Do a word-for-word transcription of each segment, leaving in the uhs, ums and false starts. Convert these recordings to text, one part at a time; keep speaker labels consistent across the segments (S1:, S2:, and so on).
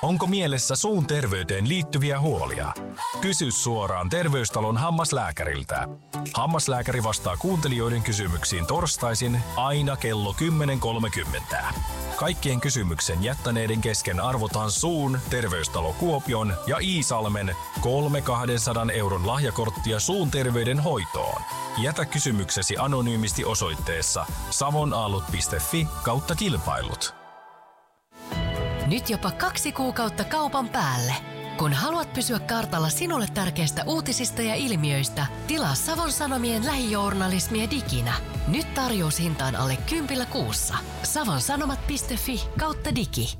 S1: Onko mielessä suun terveyteen liittyviä huolia? Kysy suoraan Terveystalon hammaslääkäriltä. Hammaslääkäri vastaa kuuntelijoiden kysymyksiin torstaisin aina kello kymmenen kolmekymmentä. Kaikkien kysymyksen jättäneiden kesken arvotaan suun, Terveystalo Kuopion ja Iisalmen kolme kaksisataa euron lahjakorttia suun terveyden hoitoon. Jätä kysymyksesi anonyymisti osoitteessa savonaalut piste fi kautta kilpailut.
S2: Nyt jopa kaksi kuukautta kaupan päälle. Kun haluat pysyä kartalla sinulle tärkeistä uutisista ja ilmiöistä, tilaa Savon Sanomien lähijournalismia diginä. Nyt tarjoushintaan alle kympillä kuussa. savonsanomat piste fi kautta digi.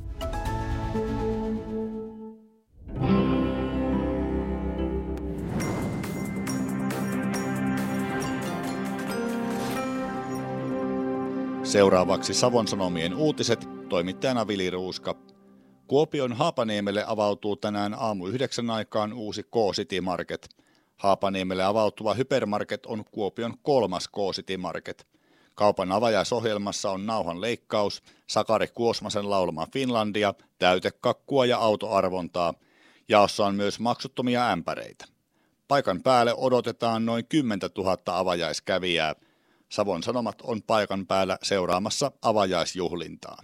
S3: Seuraavaksi Savon Sanomien uutiset, toimittajana Vili Ruuska. Kuopion Haapaniemelle avautuu tänään aamu yhdeksän aikaan uusi K-City Market. Haapaniemelle avautuva hypermarket on Kuopion kolmas K-City Market. Kaupan avajaisohjelmassa on nauhan leikkaus, Sakari Kuosmasen laulama Finlandia, täytekakkua ja autoarvontaa. Jaossa on myös maksuttomia ämpäreitä. Paikan päälle odotetaan noin kymmentätuhatta avajaiskävijää. Savon Sanomat on paikan päällä seuraamassa avajaisjuhlintaa.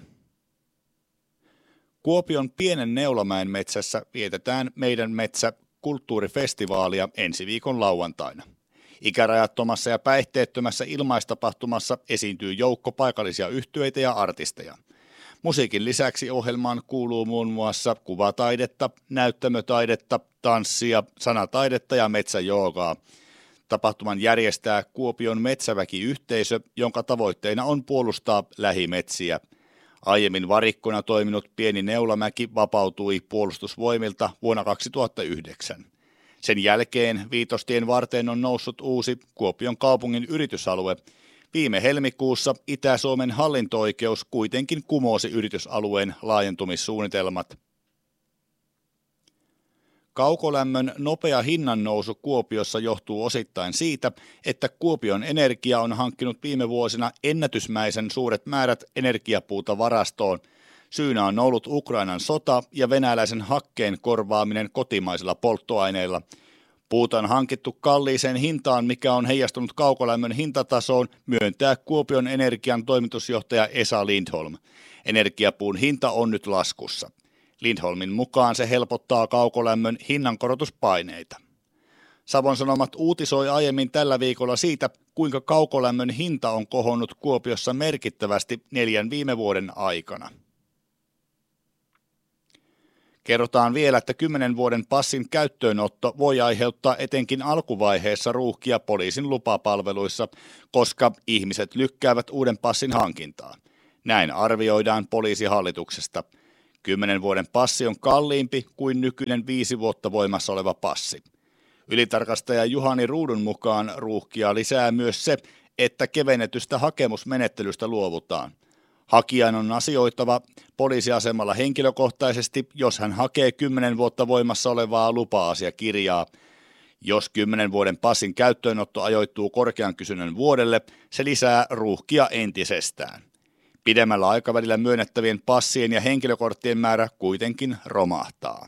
S3: Kuopion Pienen Neulamäen metsässä vietetään Meidän metsä kulttuurifestivaalia ensi viikon lauantaina. Ikärajattomassa ja päihteettömässä ilmaistapahtumassa esiintyy joukko paikallisia yhtyeitä ja artisteja. Musiikin lisäksi ohjelmaan kuuluu muun muassa kuvataidetta, näyttämötaidetta, tanssia, sanataidetta ja metsäjoogaa. Tapahtuman järjestää Kuopion metsäväkiyhteisö, jonka tavoitteena on puolustaa lähimetsiä. Aiemmin varikkona toiminut Pieni Neulamäki vapautui puolustusvoimilta vuonna kaksituhattayhdeksän. Sen jälkeen Viitostien varteen on noussut uusi Kuopion kaupungin yritysalue. Viime helmikuussa Itä-Suomen hallinto-oikeus kuitenkin kumosi yritysalueen laajentumissuunnitelmat. Kaukolämmön nopea hinnannousu Kuopiossa johtuu osittain siitä, että Kuopion Energia on hankkinut viime vuosina ennätysmäisen suuret määrät energiapuuta varastoon. Syynä on ollut Ukrainan sota ja venäläisen hakkeen korvaaminen kotimaisilla polttoaineilla. Puuta on hankittu kalliiseen hintaan, mikä on heijastunut kaukolämmön hintatasoon, myöntää Kuopion Energian toimitusjohtaja Esa Lindholm. Energiapuun hinta on nyt laskussa. Lindholmin mukaan se helpottaa kaukolämmön hinnankorotuspaineita. Savon Sanomat uutisoi aiemmin tällä viikolla siitä, kuinka kaukolämmön hinta on kohonnut Kuopiossa merkittävästi neljän viime vuoden aikana. Kerrotaan vielä, että kymmenen vuoden passin käyttöönotto voi aiheuttaa etenkin alkuvaiheessa ruuhkia poliisin lupapalveluissa, koska ihmiset lykkäävät uuden passin hankintaa. Näin arvioidaan poliisihallituksesta. Kymmenen vuoden passi on kalliimpi kuin nykyinen viisi vuotta voimassa oleva passi. Ylitarkastaja Juhani Ruudun mukaan ruuhkia lisää myös se, että kevennetystä hakemusmenettelystä luovutaan. Hakijan on asioitava poliisiasemalla henkilökohtaisesti, jos hän hakee kymmenen vuotta voimassa olevaa lupa-asiakirjaa. Jos kymmenen vuoden passin käyttöönotto ajoittuu korkean kysynnän vuodelle, se lisää ruuhkia entisestään. Pidemmällä aikavälillä myönnettävien passien ja henkilökorttien määrä kuitenkin romahtaa.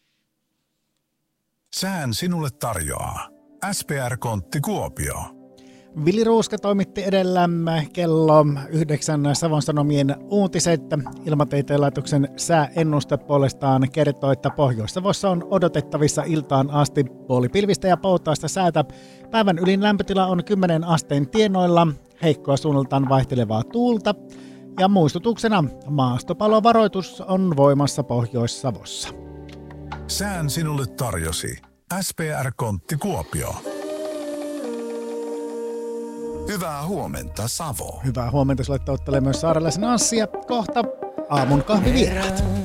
S4: Sään sinulle tarjoaa S P R-kontti Kuopio.
S5: Vili Ruuska toimitti edellämme kello yhdeksän Savon Sanomien uutiset. Ilmatieteen laitoksen sääennuste puolestaan kertoo, että Pohjois-Savossa on odotettavissa iltaan asti puolipilvistä ja poutaista säätä. Päivän ylin lämpötila on kymmenen asteen tienoilla, heikkoa suunnaltaan vaihtelevaa tuulta. Ja muistutuksena maastopalovaroitus on voimassa Pohjois-Savossa.
S4: Sään sinulle tarjosi S P R-kontti Kuopio. Hyvää huomenta, Savo.
S5: Hyvää huomenta, sulle toivottelen myös saarelaisen Anssi ja kohta aamun kahvivierat.